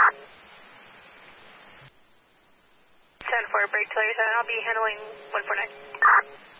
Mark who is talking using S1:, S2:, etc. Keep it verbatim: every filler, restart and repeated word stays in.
S1: ten four, break till you're seven. I'll be handling one four nine.